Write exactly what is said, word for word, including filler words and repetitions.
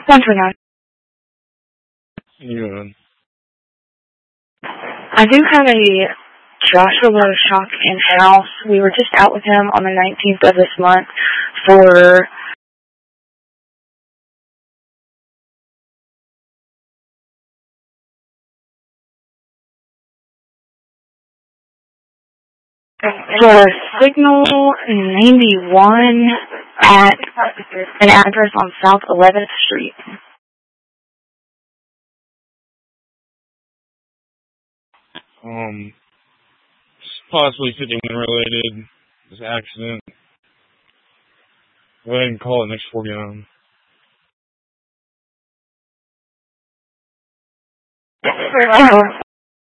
one two nine. Yeah. I do have a Joshua shop in-house. We were just out with him on the nineteenth of this month for for Signal ninety-one at an address on South eleventh Street. Um, possibly fifty-one related, this accident. Go ahead and call it next forty-nine. Uh,